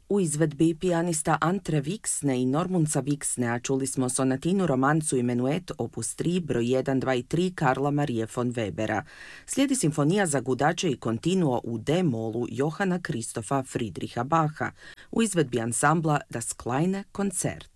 U izvedbi pijanista Antre Viksne i Normunca Viksnea čuli smo sonatinu romancu i menuet opus 3 broj 1, 2 i 3 Karla Marie von Webera. Slijedi simfonija za gudače i kontinuo u D-molu Johana Kristofa Friedricha Bacha u izvedbi ansambla Das kleine Konzert.